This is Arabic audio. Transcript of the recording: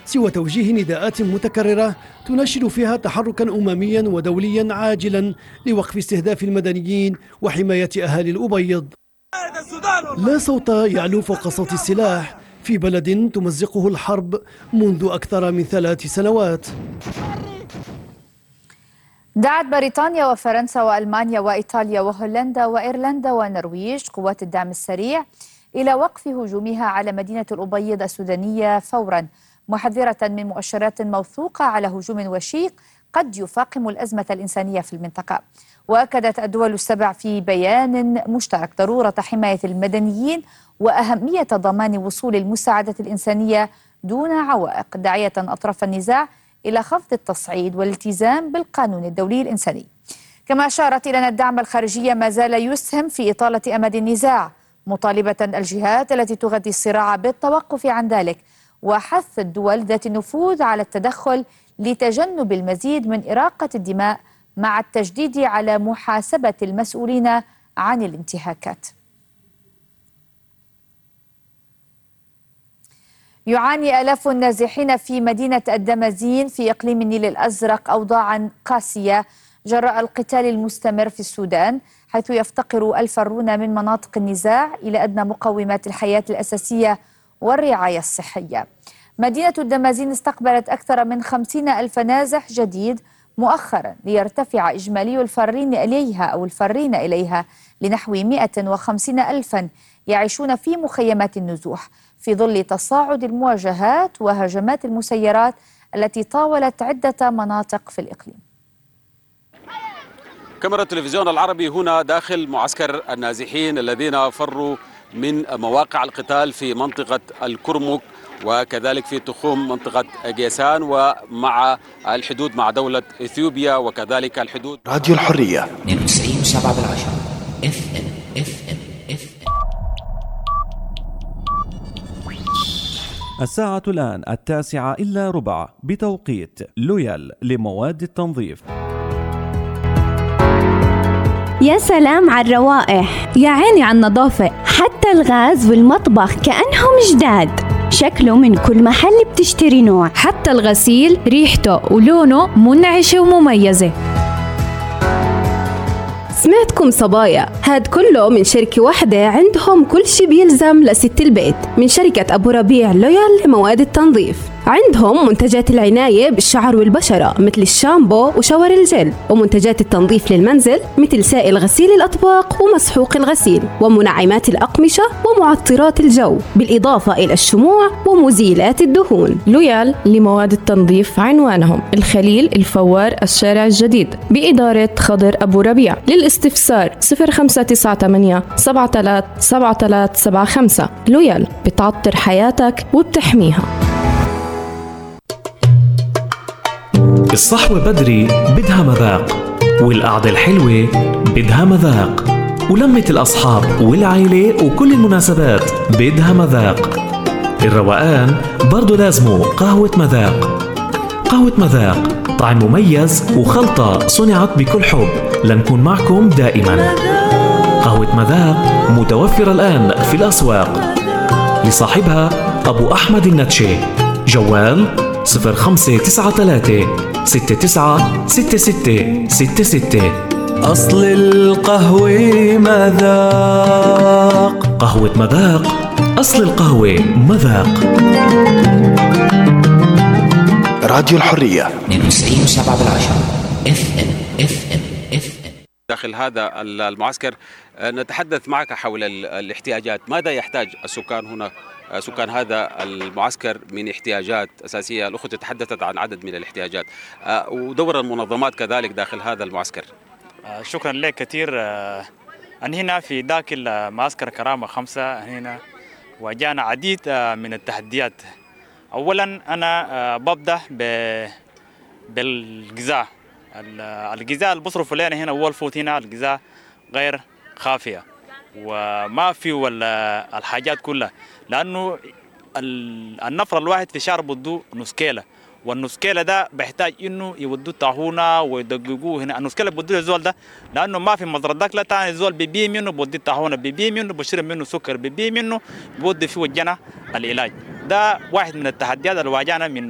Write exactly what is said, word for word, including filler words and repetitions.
سوى توجيه نداءات متكررة تناشد فيها تحركا أمميا ودوليا عاجلا لوقف استهداف المدنيين وحماية أهالي الأبيض. لا صوت يعلو فوق صوت السلاح في بلد تمزقه الحرب منذ أكثر من ثلاث سنوات. دعت بريطانيا وفرنسا وألمانيا وإيطاليا وهولندا وإيرلندا والنرويج قوات الدعم السريع إلى وقف هجومها على مدينة الأبيض السودانية فورا، محذرة من مؤشرات موثوقة على هجوم وشيق قد يفاقم الأزمة الإنسانية في المنطقة. وأكدت الدول السبع في بيان مشترك ضرورة حماية المدنيين وأهمية ضمان وصول المساعدة الإنسانية دون عوائق، داعية أطراف النزاع إلى خفض التصعيد والالتزام بالقانون الدولي الإنساني. كما أشارت إلى أن الدعم الخارجي ما زال يسهم في إطالة أمد النزاع، مطالبة الجهات التي تغذي الصراع بالتوقف عن ذلك، وحث الدول ذات النفوذ على التدخل لتجنب المزيد من إراقة الدماء، مع التشديد على محاسبة المسؤولين عن الانتهاكات. يعاني آلاف النازحين في مدينة الدمازين في إقليم النيل الأزرق أوضاعا قاسية جراء القتال المستمر في السودان، حيث يفتقر الفارون من مناطق النزاع إلى أدنى مقومات الحياة الأساسية والرعاية الصحية. مدينة الدمازين استقبلت أكثر من خمسين ألف نازح جديد مؤخرا، ليرتفع إجمالي الفارين إليها أو الفارين إليها لنحو مئة وخمسين ألفا يعيشون في مخيمات النزوح، في ظل تصاعد المواجهات وهجمات المسيرات التي طاولت عدة مناطق في الإقليم. كاميرا التلفزيون العربي هنا داخل معسكر النازحين الذين فروا من مواقع القتال في منطقة الكرمك وكذلك في تخوم منطقة جيسان ومع الحدود مع دولة إثيوبيا وكذلك الحدود. راديو الحرية اثنين وتسعين فاصلة سبعة بالعشرة اف ام اف ام اف ام. الساعة الآن التاسعة إلا ربع بتوقيت لويال لمواد التنظيف. يا سلام على الروائح، يا عيني على النظافة، حتى الغاز والمطبخ كأنهم جداد، شكله من كل محل بتشتري نوع، حتى الغسيل ريحته ولونه منعشة ومميزة. سمعتكم صبايا، هاد كله من شركة واحدة عندهم كل شي بيلزم لست البيت، من شركة أبو ربيع لويال لمواد التنظيف. عندهم منتجات العناية بالشعر والبشرة مثل الشامبو وشاور الجل، ومنتجات التنظيف للمنزل مثل سائل غسيل الأطباق ومسحوق الغسيل، ومنعمات الأقمشة ومعطرات الجو، بالإضافة إلى الشموع ومزيلات الدهون. لويال لمواد التنظيف عنوانهم الخليل الفوار الشارع الجديد بإدارة خضر أبو ربيع. للاستفسار صفر خمسة تسعة ثمانية سبعة ثلاثة سبعة ثلاثة سبعة خمسة. لويال بتعطر حياتك وبتحميها. الصحوة بدري بدها مذاق، والقعدة الحلوة بدها مذاق، ولمة الأصحاب والعائلة وكل المناسبات بدها مذاق. الروقان برضو لازمه قهوة مذاق. قهوة مذاق طعم مميز وخلطة صنعت بكل حب لنكون معكم دائما. قهوة مذاق متوفرة الآن في الأسواق، لصاحبها أبو أحمد النتشي. جوال صفر خمسة تسعة ثلاثة ستة تسعة ستة ستة ستة ستة. أصل القهوة مذاق. قهوة مذاق، أصل القهوة مذاق. راديو الحرية اثنين وتسعين فاصلة سبعة بالعشرة اف ام اف ام اف ام. داخل هذا المعسكر نتحدث معك حول الاحتياجات. ماذا يحتاج السكان هنا، سكان هذا المعسكر، من احتياجات أساسية؟ الأخوة تحدثت عن عدد من الاحتياجات ودور المنظمات كذلك داخل هذا المعسكر. شكرا لك كثير. أن هنا في داخل معسكر كرامة خمسة هنا واجهنا عديد من التحديات. أولا أنا ببدأ بالغذاء. الغذاء اللي بصرفوا لنا هنا هو الفوت هنا، الغذاء غير خافية وما في الحاجات كلها، لأنه النفر الواحد في شهر بده نص كيلة، والنص كيلة ده بيحتاج إنه يودوه طاحونة ويدققوه هنا. النص كيلة بدوه الزول ده لأنه ما في مزرعة داخل تاني. الزول بيبي منه بودي طاحونة، بيبي منه بشرب منه سكر، بيبي منه بودي فيه وجنا العلاج. ده واحد من التحديات اللي واجهنا من